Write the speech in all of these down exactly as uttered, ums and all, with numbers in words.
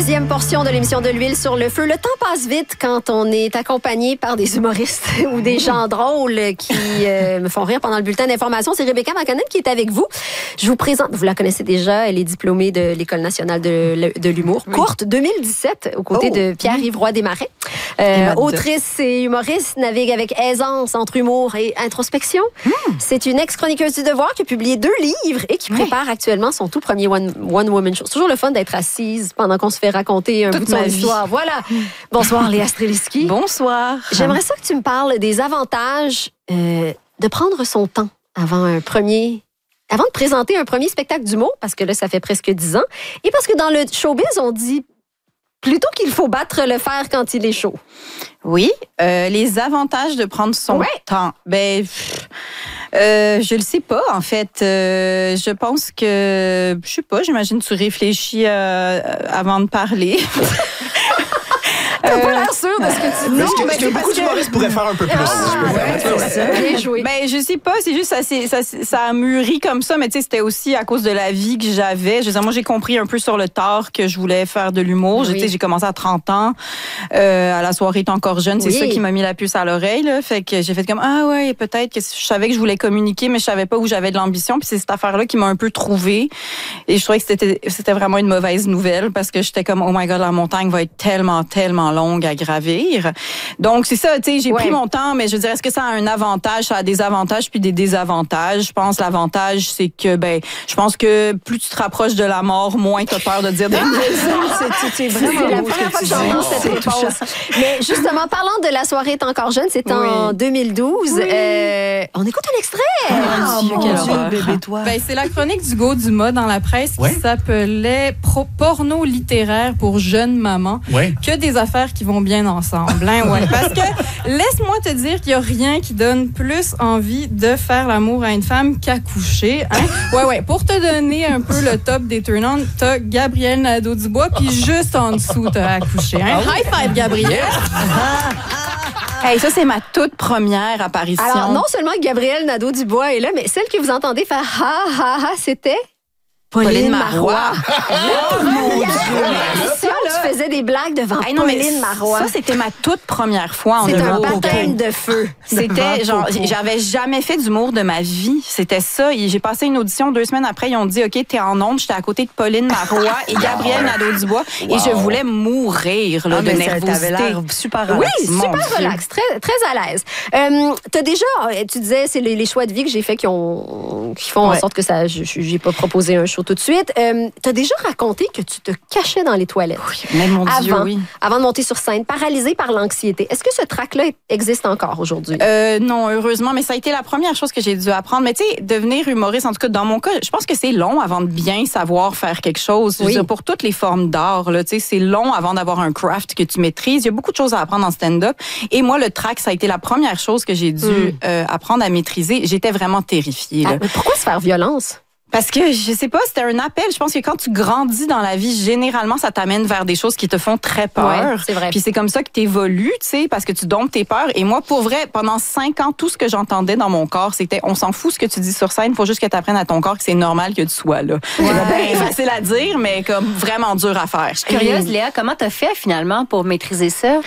Deuxième portion de l'émission de l'huile sur le feu. Le temps passe vite quand on est accompagné par des humoristes ou des gens drôles qui euh, me font rire pendant le bulletin d'information. C'est Rebecca McConnell qui est avec vous. Je vous présente, vous la connaissez déjà, elle est diplômée de l'École nationale de, de l'humour. Oui. Courte deux mille dix-sept, aux côtés oh. de Pierre-Yves Roy Desmarais. Euh, autrice et humoriste, navigue avec aisance entre humour et introspection. Mm. C'est une ex-chroniqueuse du Devoir qui a publié deux livres et qui prépare oui. actuellement son tout premier one, one woman show. C'est toujours le fun d'être assise pendant qu'on se fait raconter un Toute bout de son histoire. Voilà. Bonsoir Léa Streliski. Bonsoir. J'aimerais ça que tu me parles des avantages euh, de prendre son temps avant un premier... Avant de présenter un premier spectacle d'humour, parce que là, ça fait presque dix ans, et parce que dans le showbiz, on dit plutôt qu'il faut battre le fer quand il est chaud. Oui. Euh, les avantages de prendre son ouais. temps. Ben... Pff, Euh, je le sais pas, en fait. Euh, je pense que, je sais pas, j'imagine que tu réfléchis euh, avant de parler. T'as pas l'air sûr de ce que tu dis. Non, mais que beaucoup d'humoristes pourraient faire un peu plus. Ah, si je peux ouais, c'est ça. Bien joué. Ben, je sais pas, c'est juste ça, ça, ça a mûri comme ça, mais tu sais, c'était aussi à cause de la vie que j'avais. Je veux dire, moi, j'ai compris un peu sur le tard que je voulais faire de l'humour. Oui. J'ai commencé à trente ans, euh, à la soirée T'es encore jeune. C'est oui. ça qui m'a mis la puce à l'oreille, là. Fait que j'ai fait comme, ah ouais, peut-être que je savais que je voulais communiquer, mais je savais pas où j'avais de l'ambition. Puis c'est cette affaire-là qui m'a un peu trouvée. Et je trouvais que c'était, c'était vraiment une mauvaise nouvelle parce que j'étais comme, oh my God, la montagne va être tellement, tellement longue à gravir. Donc, c'est ça, tu sais, j'ai ouais. pris mon temps, mais je veux dire, est-ce que ça a un avantage? Ça a des avantages puis des désavantages. Je pense l'avantage, c'est que, ben, je pense que plus tu te rapproches de la mort, moins tu as peur de dire des c'est, c'est vraiment la première fois que j'entends cette réponse. Mais justement, parlant de la soirée T'es encore jeune, c'est en oui. deux mille douze. Oui. Euh, on écoute un extrait. Oh, mon Dieu, Dieu bébé, toi. Ben, c'est la chronique d'Hugo Dumas dans la presse ouais. qui s'appelait Pro- Porno littéraire pour jeunes mamans. Ouais. Que des affaires qui vont bien ensemble. Hein, ouais. Parce que, laisse-moi te dire qu'il n'y a rien qui donne plus envie de faire l'amour à une femme qu'accoucher. Hein? Ouais, ouais. Pour te donner un peu le top des turn-on, t'as Gabrielle Nadeau-Dubois, puis juste en dessous, t'as accouché. Hein? High five, Gabrielle! Hey, ça, c'est ma toute première apparition. Alors, non seulement Gabrielle Nadeau-Dubois est là, mais celle que vous entendez faire ha, ha, ha, c'était... Pauline, Pauline Marois. Oh mon Dieu! Tu faisais des blagues devant hey, non, Pauline Marois. Ça, c'était ma toute première fois en humour. C'est un baptême de feu. C'était genre, j'avais jamais fait d'humour de ma vie. C'était ça. J'ai passé une audition deux semaines après. Ils ont dit, OK, t'es en onde. J'étais à côté de Pauline Marois et Gabrielle Nadeau-Dubois. Wow. Et je voulais mourir là, ah, de nervosité. T'avais l'air super relax. Oui, super Dieu. relax. Très, très à l'aise. Euh, t'as déjà, tu disais, c'est les, les choix de vie que j'ai faits qui, ont, qui font ouais. en sorte que ça, j'ai pas proposé un show tout de suite. Euh, t'as déjà raconté que tu te cachais dans les toilettes. Oui, mais mon avant, Dieu, oui. Avant de monter sur scène, paralysée par l'anxiété. Est-ce que ce trac-là existe encore aujourd'hui? Euh, non, heureusement, mais ça a été la première chose que j'ai dû apprendre. Mais tu sais, devenir humoriste, en tout cas, dans mon cas, je pense que c'est long avant de bien savoir faire quelque chose. Oui. Je veux dire, pour toutes les formes d'art, là, tu sais, c'est long avant d'avoir un craft que tu maîtrises. Il y a beaucoup de choses à apprendre en stand-up. Et moi, le trac, ça a été la première chose que j'ai dû mm. euh, apprendre à maîtriser. J'étais vraiment terrifiée. Là. Ah, mais pourquoi se faire violence? Parce que, je sais pas, c'était un appel. Je pense que quand tu grandis dans la vie, généralement, ça t'amène vers des choses qui te font très peur. Ouais, c'est vrai. Puis c'est comme ça que t'évolues, tu sais, parce que tu domptes tes peurs. Et moi, pour vrai, pendant cinq ans, tout ce que j'entendais dans mon corps, c'était, on s'en fout ce que tu dis sur scène, faut juste que t'apprennes à ton corps que c'est normal que tu sois là. Ouais. C'est bien facile à dire, mais comme vraiment dur à faire. Je suis curieuse, Léa, comment t'as fait finalement pour maîtriser ça?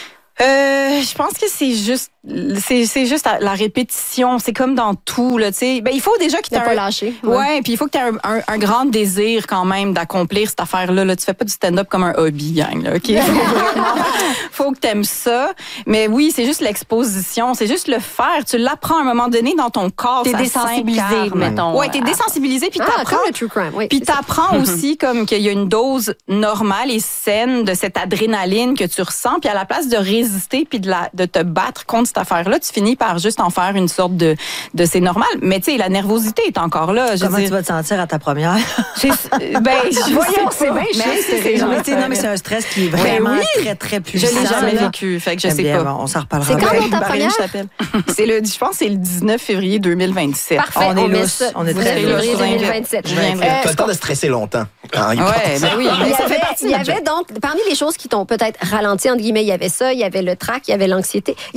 Euh, je pense que c'est juste, c'est, c'est juste la répétition. C'est comme dans tout, là, tu sais. Ben, il faut déjà que tu aies pas lâché. Ouais, ouais puis il faut que tu aies un, un, un grand désir quand même d'accomplir cette affaire-là. Là. Tu fais pas du stand-up comme un hobby, gang, là, OK? Faut que tu aimes ça. Mais oui, c'est juste l'exposition. C'est juste le faire. Tu l'apprends à un moment donné dans ton corps. T'es désensibilisé, mettons. Ouais, t'es désensibilisé, puis ah, t'apprends. Comme le true crime, oui. Puis t'apprends aussi comme qu'il y a une dose normale et saine de cette adrénaline que tu ressens. Puis à la place de résister puis de, la, de te battre contre cette affaire-là, tu finis par juste en faire une sorte de, de c'est normal. Mais tu sais, la nervosité est encore là. Comment dire, tu vas te sentir à ta première? ben, je Voyons, c'est bien c'est Non, mais c'est un stress qui est vraiment ben oui. très, très puissant. Je l'ai jamais vécu, fait que je eh sais bien, pas. Bon, on s'en reparlera. C'est quand dans ta première? C'est le, je pense que c'est le dix-neuf février deux mille vingt-sept. Parfait, on, on est lousse. On est très lousse. deux mille vingt-sept. Tu as le temps de stresser longtemps. Ouais, ben oui. Ça fait partie. Il y avait donc, parmi les choses qui t'ont peut-être ralenti, entre guillemets, il y avait ça, il y avait le trac, il y avait l'anxiété. Il y avait aussi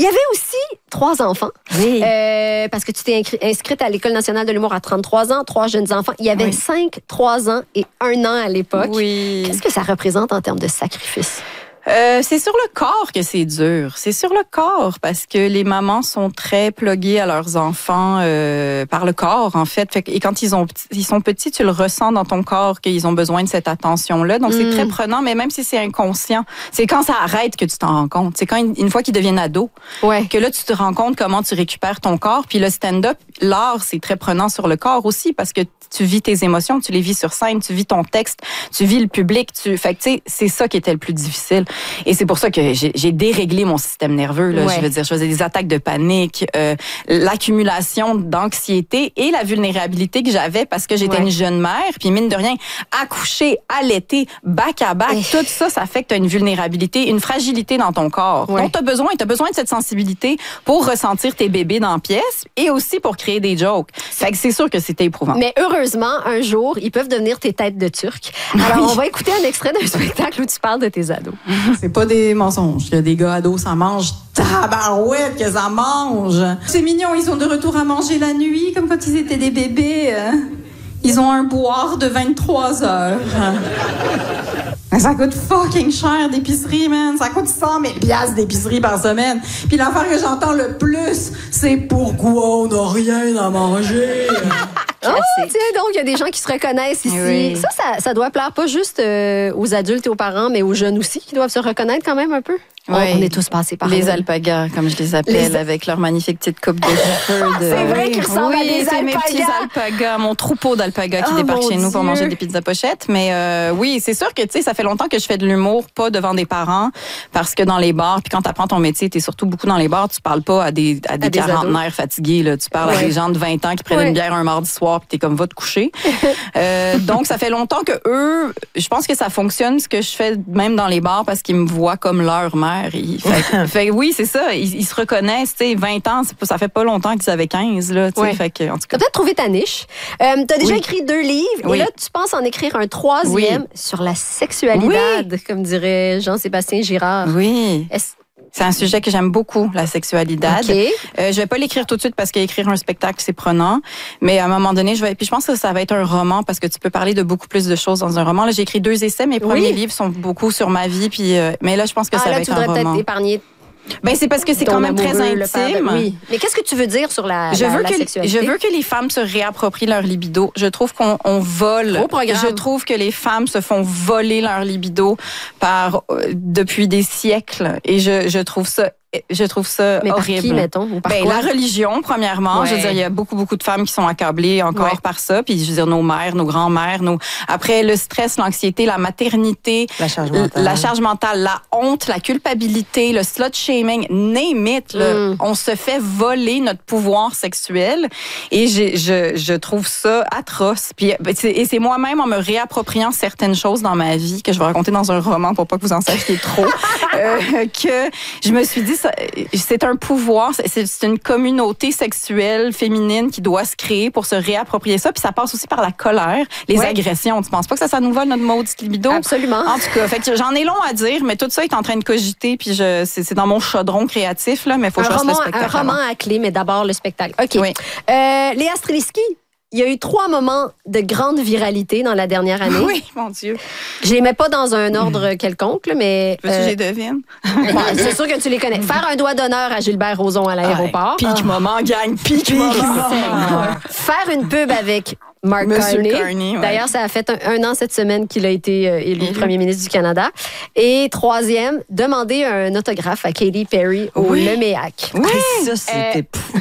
aussi trois enfants. Oui. Euh, parce que tu t'es inscri- inscrite à l'École nationale de l'humour à trente-trois ans, trois jeunes enfants. Il y avait Oui. cinq, trois ans et un an à l'époque. Oui. Qu'est-ce que ça représente en termes de sacrifice? Euh, c'est sur le corps que c'est dur. C'est sur le corps parce que les mamans sont très pluguées à leurs enfants euh, par le corps, en fait. fait que, et quand ils, ont, ils sont petits, tu le ressens dans ton corps qu'ils ont besoin de cette attention-là. Donc, Mm. c'est très prenant, mais même si c'est inconscient, c'est quand ça arrête que tu t'en rends compte. C'est quand, une, une fois qu'ils deviennent ados, Ouais. que là, tu te rends compte comment tu récupères ton corps. Puis le stand-up, l'art, c'est très prenant sur le corps aussi parce que tu vis tes émotions, tu les vis sur scène, tu vis ton texte, tu vis le public. Tu... Fait que, tu sais, c'est ça qui était le plus difficile. Et c'est pour ça que j'ai, j'ai déréglé mon système nerveux. Là. Ouais. Je veux dire, je faisais des attaques de panique, euh, l'accumulation d'anxiété et la vulnérabilité que j'avais parce que j'étais Ouais. une jeune mère. Puis mine de rien, accoucher, allaiter, back à back, Eh. tout ça, ça fait que tu as une vulnérabilité, une fragilité dans ton corps. Ouais. Donc, tu as besoin, t'as besoin de cette sensibilité pour ressentir tes bébés dans la pièce et aussi pour créer des jokes. Fait que c'est sûr que c'était éprouvant. Mais heureusement, un jour, ils peuvent devenir tes têtes de turc. Alors, Oui. on va écouter un extrait d'un spectacle où tu parles de tes ados. C'est pas des mensonges. Il y a des gars ados, ça mange tabarouette que ça mange. C'est mignon, ils sont de retour à manger la nuit, comme quand ils étaient des bébés. euh. Ils ont un boire de vingt-trois heures. Mais ça coûte fucking cher d'épicerie, man. Ça coûte cent mille piastres d'épicerie par semaine. Puis l'affaire que j'entends le plus, c'est pourquoi on n'a rien à manger. Oh, tiens, donc, il y a des gens qui se reconnaissent ici. Oui. Ça, ça, ça doit plaire pas juste euh, aux adultes et aux parents, mais aux jeunes aussi, qui doivent se reconnaître quand même un peu. On- Oui. On est tous passés par Les là. alpagas, comme je les appelle, Les- avec leur magnifique petite coupe de cheveux. De... C'est vrai qu'ils ressemblent à oui, des c'est mes petits alpagas. alpagas, mon troupeau d'alpagas qui Oh, débarque mon chez nous pour Dieu. manger des pizzas pochettes. Mais euh, oui, c'est sûr que tu sais, ça fait longtemps que je fais de l'humour, pas devant des parents, parce que dans les bars, puis quand tu apprends ton métier, tu es surtout beaucoup dans les bars, tu parles pas à des, à des des ados. quarantenaires fatigués. Là. Tu parles Ouais. à des gens de vingt ans qui prennent Ouais. une bière un mardi soir, puis t'es comme, va te coucher. euh, donc, ça fait longtemps que eux, je pense que ça fonctionne, ce que je fais même dans les bars, parce qu'ils me voient comme leur mère. Ils- fait, fait, oui, c'est ça. Ils, ils se reconnaissent. Tu sais, vingt ans, c'est pas- ça fait pas longtemps qu'ils avaient quinze. Là, tu sais. Ouais. Fait que, en tout T'as cas, peut-être trouvé ta niche. Euh, T'as déjà Oui. écrit deux livres Oui. et là, tu penses en écrire un troisième sur la sexualité, comme dirait Jean-Sébastien Girard. oui. Est-ce- C'est un sujet que j'aime beaucoup, la sexualité. OK. Euh, je vais pas l'écrire tout de suite parce qu'écrire un spectacle, c'est prenant. Mais à un moment donné, je vais. Puis je pense que ça va être un roman parce que tu peux parler de beaucoup plus de choses dans un roman. Là, j'ai écrit deux essais. Mes Oui. premiers livres sont beaucoup sur ma vie. Puis, euh, mais là, je pense que Ah, ça là, va tu être un voudrais roman. peut-être épargner Ben c'est parce que c'est ton quand même très amoureux, le père de- intime. Oui. Mais qu'est-ce que tu veux dire sur la, Je la, veux la que sexualité? je veux que les femmes se réapproprient leur libido. Je trouve qu'on on vole. Gros programme. Je trouve que les femmes se font voler leur libido par euh, depuis des siècles et je je trouve ça je trouve ça Mais par horrible. qui, mettons? Ou par Ben, quoi? la religion, premièrement. Ouais. Je veux dire, il y a beaucoup, beaucoup de femmes qui sont accablées encore Ouais. par ça. Puis, je veux dire, nos mères, nos grands-mères, nos... Après, le stress, l'anxiété, la maternité, La charge l- mentale. la charge mentale, la honte, la culpabilité, le slut-shaming, name it. Là. Mm. On se fait voler notre pouvoir sexuel. Et j'ai- je, je trouve ça atroce. Puis, ben, c'est- et c'est moi-même, en me réappropriant certaines choses dans ma vie, que je vais raconter dans un roman pour pas que vous en sachiez trop, euh, que je me suis dit, ça, c'est un pouvoir, c'est c'est une communauté sexuelle féminine qui doit se créer pour se réapproprier ça. Puis ça passe aussi par la colère, les Ouais. agressions. Tu penses pas que ça, ça nous vole notre maudite libido? Absolument. En tout cas, fait que j'en ai long à dire, mais tout ça est en train de cogiter. Puis je, c'est, c'est dans mon chaudron créatif, là, mais il faut que un je fasse le roman, spectacle. un roman avant. à clé, mais d'abord le spectacle. OK. Oui. Euh, Léa Streliski, il y a eu trois moments de grande viralité dans la dernière année. Oui, mon Dieu. Je les mets pas dans un ordre quelconque, là, mais Veux-tu que euh, je les devine? bon, c'est sûr que tu les connais. Faire un doigt d'honneur à Gilbert Rozon à l'aéroport. Pique moment, gang, pique moment. Faire une pub avec Mark Monsieur Carney. Carney, ouais. D'ailleurs, ça a fait un, un an cette semaine qu'il a été euh, élu Élu. premier ministre du Canada. Et troisième, demander un autographe à Katy Perry au Oui. Leméac. Oui. Ça, c'était pou-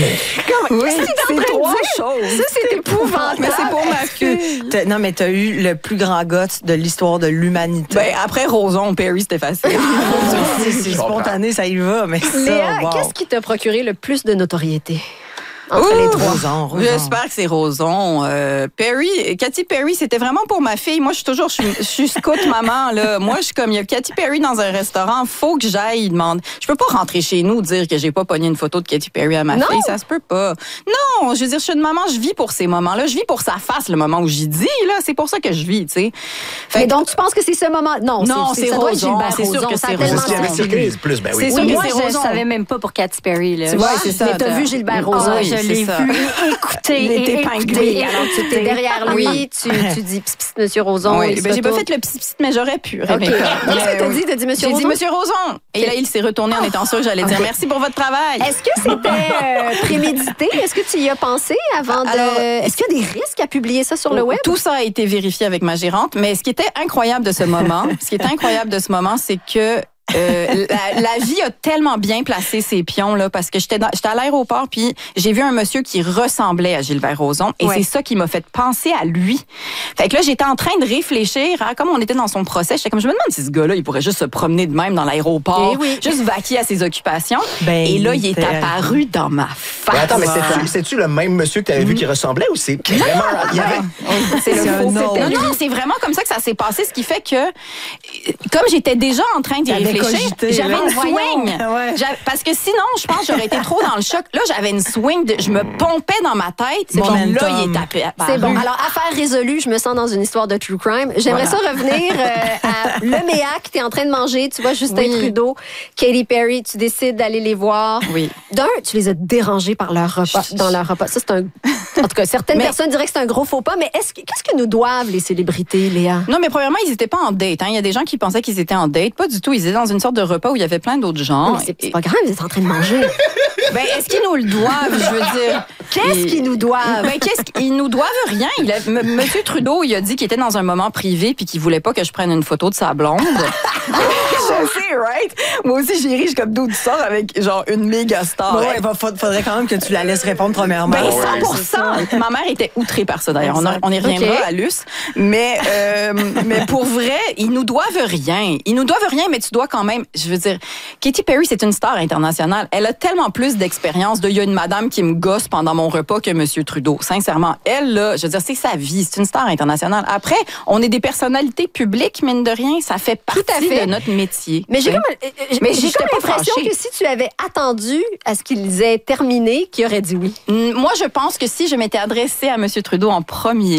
Oui, c'est trois choses. Ça, c'est épouvantable. Mais c'est pour ma fille. T'as- Non, mais t'as eu le plus grand goût de l'histoire de l'humanité. Ben, après Roson, Perry, c'était facile. c'est c'est spontané, ça y va, mais ça, Léa, wow. qu'est-ce qui t'a procuré le plus de notoriété? entre Ouh, les trois? Roson, Roson. J'espère que c'est Roson. Euh, Perry, Katy Perry, c'était vraiment pour ma fille. Moi, je suis toujours, je suis, je suis scout maman, là. Moi, je suis comme, il y a Katy Perry dans un restaurant, faut que j'aille, il demande. Je peux pas rentrer chez nous dire que j'ai pas pogné une photo de Katy Perry à ma Non. fille, ça se peut pas. Non, je veux dire, je suis une maman, je vis pour ces moments-là. Je vis pour sa face, le moment où j'y dis, là. C'est pour ça que je vis, tu sais. Mais donc, tu penses que c'est ce moment? Non, Non, c'est, c'est ça doit être Roson, Gilbert c'est sûr Rozon. que Ça a c'est tellement Roson. C'est ce qui avait circulé. circulé plus, ben oui. C'est sûr Oui, que moi, c'est je Roson. savais même pas pour Katy Perry. Là. Tu vois, c'est ça. Mais t'as vu Gilbert Rozon? Ah, je c'est l'ai ça. vu écouter Il était et épinglé. écouter. Alors, tu es derrière lui, tu, tu dis psst, psst, Monsieur Rozon. Oui, il se ben, j'ai pas retourne. fait le petit petit, mais j'aurais pu. OK. Rebecca. Qu'est-ce que t'as Mais dit? T'as dit Monsieur J'ai Rozon? dit Monsieur Rozon. Et là, il s'est retourné en étant sûr que j'allais dire merci pour votre travail. Est-ce que c'était euh, prémédité? Est-ce que tu y as pensé avant de... Alors, Est-ce qu'il y a des risques à publier ça sur le web? Tout ça a été vérifié avec ma gérante, mais ce qui était incroyable de ce moment, ce qui était incroyable de ce moment, c'est que Euh, la, la vie a tellement bien placé ses pions là, parce que j'étais dans- j'étais à l'aéroport puis j'ai vu un monsieur qui ressemblait à Gilbert Rozon et Ouais. c'est ça qui m'a fait penser à lui. Fait que là j'étais en train de réfléchir à comme on était dans son procès, j'étais comme je me demande si ce gars-là il pourrait juste se promener de même dans l'aéroport, Eh oui. juste vaquer à ses occupations. Ben, et là il est tellement. apparu dans ma face. Mais attends, mais c'est-tu, c'est-tu le même monsieur que tu avais vu qui ressemblait ou c'est vraiment. Il y avait... C'est le C'est un faux. autre. Non, non, c'est vraiment comme ça que ça s'est passé, ce qui fait que, comme j'étais déjà en train d'y T'avais réfléchir, cogité, j'avais là. une Voyons. swing. Ouais. J'avais- Parce que sinon, je pense que j'aurais été trop dans le choc. Là, j'avais une swing, de, je me pompais dans ma tête. C'est bon, Momentum. là, il est tapé. C'est bon. Alors, affaire résolue, je me sens dans une histoire de true crime. J'aimerais Voilà. ça revenir euh, à le M E A C. T'es en train de manger, tu vois Justin Oui. Trudeau, Katy Perry, tu décides d'aller les voir. Oui. D'un, tu les as dérangés par leur repas, dans leur repas. Ça, c'est un... En tout cas, certaines Mais- personnes diraient que c'est un gros faux pas, mais est-ce que- qu'est-ce que nous doivent les célébrités, Léa? Non, mais premièrement, ils n'étaient pas en date. Hein. Il y a des gens qui pensaient qu'ils étaient en date. Pas du tout. Ils étaient dans une sorte de repas où il y avait plein d'autres gens. Non, mais c'est, c'est pas grave, vous êtes en train de manger. Ben, est-ce qu'ils nous le doivent, je veux dire? Qu'est-ce qu'ils nous doivent? Ben, qu'est-ce qu'ils nous doivent rien. Il a, M- Monsieur Trudeau, il a dit qu'il était dans un moment privé puis qu'il voulait pas que je prenne une photo de sa blonde. Je sais, right? Moi aussi, j'ai ri, je suis comme d'où tu sors avec genre une méga star. Bon, ouais, va- fa- faudrait quand même que tu la laisses répondre premièrement. Ben, Ouais, cent pour c'est ça. cent. Ma mère était outrée par ça, d'ailleurs. On, a- on y reviendra Ok. à Luce. Mais, euh, mais pour vrai, ils nous doivent rien. Ils nous doivent rien, mais tu dois quand même, je veux dire, Katy Perry, c'est une star internationale. Elle a tellement plus d'expérience de, il y a une madame qui me gosse pendant mon repas que Monsieur Trudeau. Sincèrement, elle, là, je veux dire, c'est sa vie. C'est une star internationale. Après, on est des personnalités publiques, mine de rien. Ça fait partie à fait. de notre métier. Mais j'ai Tu sais. comme, euh, euh, Mais j'ai j'étais comme pas l'impression fâchée. que si tu avais attendu à ce qu'ils aient terminé, qu'il aurait dit oui. Mm, Moi, je pense que si je m'étais adressée à Monsieur Trudeau en premier,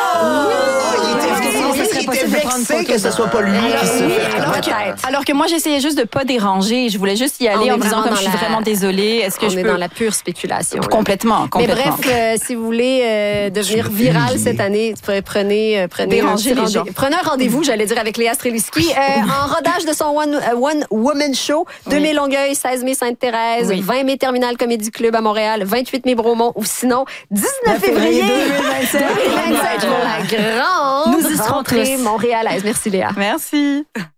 Il était, il était- il était vexé que ce soit pas lui qui se Oui, fait. alors, que, alors que moi, j'essayais juste de pas déranger. Je voulais juste y On aller est en disant vraiment comme dans je suis la- vraiment désolée. Est-ce que On je est peux dans la pure spéculation. là. complètement, Mais complètement. bref, euh, si vous voulez euh, devenir Tu m'as viral humilié. cette année, prenez, prenez, euh, prenez, un Déranger petit les rendez- gens. prenez un rendez-vous, j'allais dire, avec Léa Streliski. Euh, en rodage de son One, euh, one Woman Show, deux mai Longueuil, seize mai Sainte-Thérèse, Oui. vingt mai Terminal Comédie Club à Montréal, vingt-huit mai Bromont ou sinon dix-neuf février février deux mille vingt-sept. deux mille vingt-sept pour la grande Nous y serons rentrée tous. montréalaise. Merci Léa. Merci.